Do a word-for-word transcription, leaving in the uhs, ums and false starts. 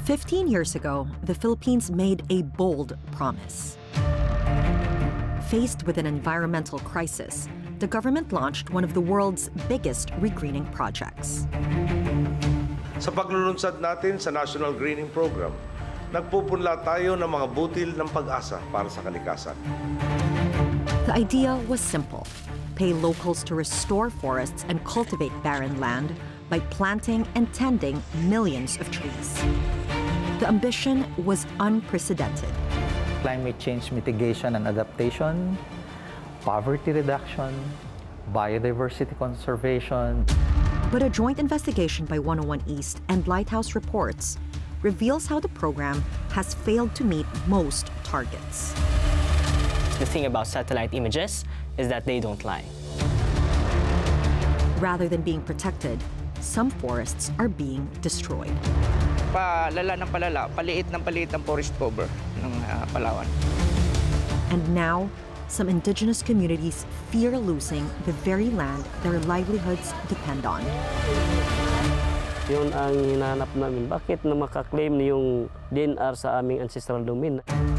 Fifteen years ago, the Philippines made a bold promise. Faced with an environmental crisis, the government launched one of the world's biggest regreening projects. Sa paglulunsad natin sa National Greening Program, nagpupunla tayo ng mga butil ng pag-asa para sa kalikasan. The idea was simple: pay locals to restore forests and cultivate barren land by planting and tending millions of trees. The ambition was unprecedented. Climate change mitigation and adaptation, poverty reduction, biodiversity conservation. But a joint investigation by one oh one East and Lighthouse Reports reveals how the program has failed to meet most targets. The thing about satellite images is that they don't lie. Rather than being protected, some forests are being destroyed. Palala ng palala, paliit ng paliit ng forest cover ng uh, Palawan. And now, some indigenous communities fear losing the very land their livelihoods depend on. Yun ang hinahanap namin. Bakit na makaklaim yung D N R sa aming ancestral domain?